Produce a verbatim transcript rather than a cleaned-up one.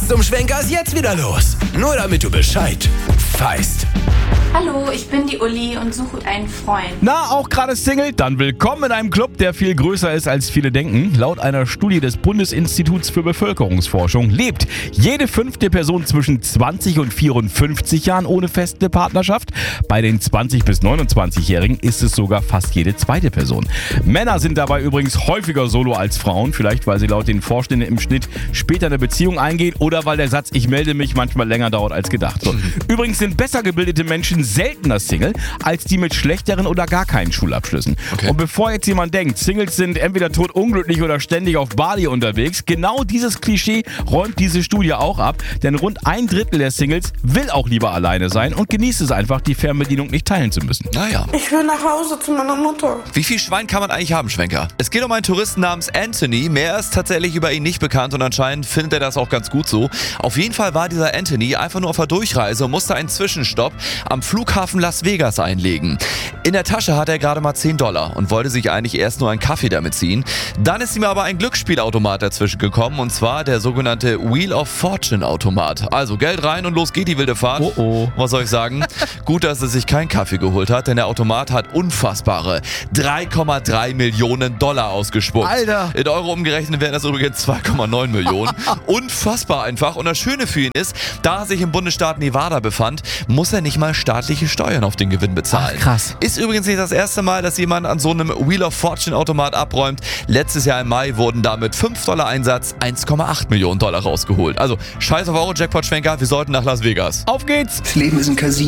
Weihnachtsumschwenker ist jetzt wieder los. Nur damit du Bescheid weißt. Hallo, ich bin die Uli und suche einen Freund. Na, auch gerade Single? Dann willkommen in einem Club, der viel größer ist, als viele denken. Laut einer Studie des Bundesinstituts für Bevölkerungsforschung lebt jede fünfte Person zwischen zwanzig und vierundfünfzig Jahren ohne feste Partnerschaft. Bei den zwanzig- bis neunundzwanzigjährigen ist es sogar fast jede zweite Person. Männer sind dabei übrigens häufiger solo als Frauen, vielleicht weil sie laut den Forschenden im Schnitt später eine Beziehung eingehen oder weil der Satz "ich melde mich" manchmal länger dauert als gedacht. So. Übrigens sind besser gebildete Menschen seltener Single als die mit schlechteren oder gar keinen Schulabschlüssen. Okay. Und bevor jetzt jemand denkt, Singles sind entweder totunglücklich oder ständig auf Bali unterwegs, genau dieses Klischee räumt diese Studie auch ab, denn rund ein Drittel der Singles will auch lieber alleine sein und genießt es einfach, die Fernbedienung nicht teilen zu müssen. Naja. Ich will nach Hause zu meiner Mutter. Wie viel Schwein kann man eigentlich haben, Schwenker? Es geht um einen Touristen namens Anthony. Mehr ist tatsächlich über ihn nicht bekannt und anscheinend findet er das auch ganz gut so. Auf jeden Fall war dieser Anthony einfach nur auf der Durchreise und musste einen Zwischenstopp am Flughafen Las Vegas einlegen. In der Tasche hatte er gerade mal zehn Dollar und wollte sich eigentlich erst nur einen Kaffee damit ziehen. Dann ist ihm aber ein Glücksspielautomat dazwischen gekommen und zwar der sogenannte Wheel of Fortune Automat. Also Geld rein und los geht die wilde Fahrt. Oh oh. Was soll ich sagen? Gut, dass er sich keinen Kaffee geholt hat, denn der Automat hat unfassbare drei Komma drei Millionen Dollar ausgespuckt. Alter. In Euro umgerechnet wären das übrigens zwei Komma neun Millionen. Unfassbar einfach. Und das Schöne für ihn ist, da er sich im Bundesstaat Nevada befand, muss er nicht mal staatliche Steuern auf den Gewinn bezahlen. Ach, krass. Ist übrigens nicht das erste Mal, dass jemand an so einem Wheel of Fortune Automat abräumt. Letztes Jahr im Mai wurden damit fünf Dollar Einsatz eins Komma acht Millionen Dollar rausgeholt. Also scheiß auf Euro-Jackpot-Schwenker, wir sollten nach Las Vegas. Auf geht's! Das Leben ist ein Casino.